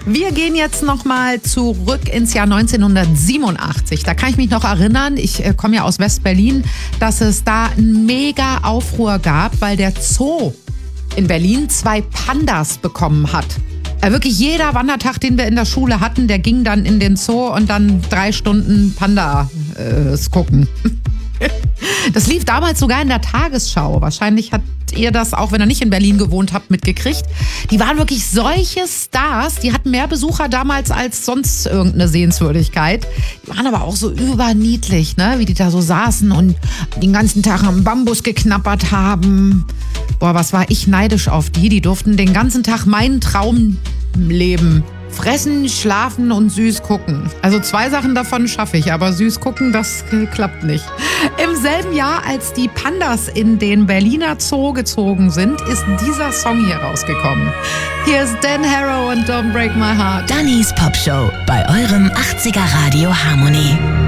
Wir gehen jetzt nochmal zurück ins Jahr 1987. Da kann ich mich noch erinnern, ich komme ja aus West-Berlin, dass es da einen mega Aufruhr gab, weil der Zoo in Berlin 2 Pandas bekommen hat. Wirklich jeder Wandertag, den wir in der Schule hatten, der ging dann in den Zoo und dann 3 Stunden Pandas gucken. Das lief damals sogar in der Tagesschau. Wahrscheinlich habt ihr das, auch wenn ihr nicht in Berlin gewohnt habt, mitgekriegt. Die waren wirklich solche Stars. Die hatten mehr Besucher damals als sonst irgendeine Sehenswürdigkeit. Die waren aber auch so überniedlich, ne? Wie die da so saßen und den ganzen Tag am Bambus geknabbert haben. Boah, was war ich neidisch auf die. Die durften den ganzen Tag meinen Traum leben. Fressen, schlafen und süß gucken. Also 2 Sachen davon schaffe ich, aber süß gucken, das klappt nicht. Im selben Jahr, als die Pandas in den Berliner Zoo gezogen sind, ist dieser Song hier rausgekommen. Hier ist Dan Harrow und Don't Break My Heart. Dannys Popshow bei eurem 80er Radio Harmonie.